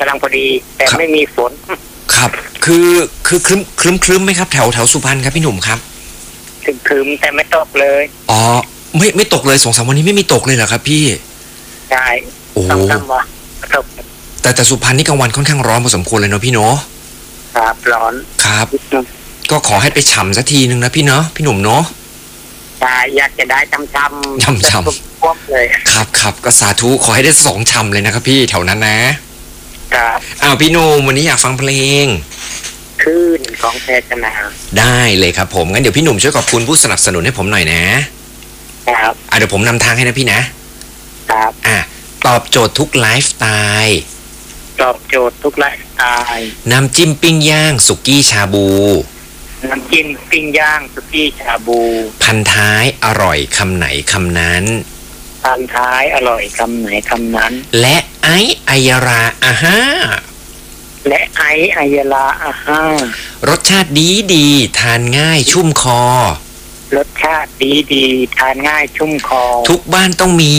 ำลังพอดีแต่ไม่มีฝนครับคือครึ้มไหมครับแถวสุพรรณครับพี่หนุ่มครับถึงแต่ไม่ตกเลยอ๋อไม่ตกเลย2-3 วันนี้ไม่มีตกเลยเหรอครับพี่ใช่2-3 วันตกแต่สุพรรณนี่กลางวันค่อนข้างร้อนพอสมควรเลยเนาะพี่เนาะครับร้อนครับก็ขอให้ไปฉ่ำสักทีนึงนะพี่เนาะพี่หนุ่มเนาะใช่อยากจะได้ช่ำพวกเลยครับก็สาธุขอให้ได้2 ฉ่ำเลยนะครับพี่แถวนั้นนะครับพี่หนุ่มวันนี้อยากฟังเพลงคลื่นของแพทนาได้เลยครับผมงั้นเดี๋ยวพี่หนุ่มช่วยขอบคุณผู้สนับสนุนให้ผมหน่อยนะครับเดี๋ยวผมนำทางให้นะพี่นะครับตอบโจทย์ทุกไลฟ์สไตล์ตอบโจทย์ทุกไลฟ์สไตล์น้ำจิ้มปิ้งย่างสุกี้ชาบูน้ำจิ้มปิ้งย่างสุกี้ชาบูพันท้ายอร่อยคำไหนคำนั้นพันท้ายอร่อยคำไหนคำนั้นและไอายราอาฮ่าและไอายลาอาฮ่ารสชาติดีทานง่ายชุ่มคอรสชาติดีทานง่ายชุ่มคอทุกบ้านต้องมี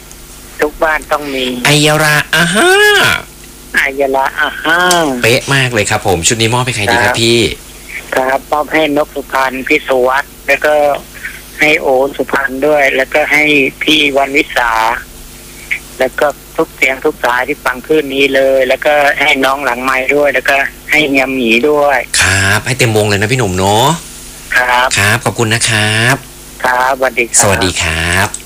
ไอยราอาฮ่าไอยลาอาฮ่าเป๊ะมากเลยครับผมชุดนี้มอบให้ใครดีครับพี่ครับมอบให้นกสุพรรณพี่สุวัฒน์แล้วก็ให้โอสุพรรณด้วยแล้วก็ให้พี่วันวิสาแล้วก็ทุกเสียงทุกสายที่ฟังคืนนี้เลยแล้วก็ให้น้องหลังไม้ด้วยแล้วก็ให้เงียมหมีด้วยครับให้เต็มวงเลยนะพี่หนุ่มเนาะครับขอบคุณนะครับครับสวัสดีครับสวัสดีครับ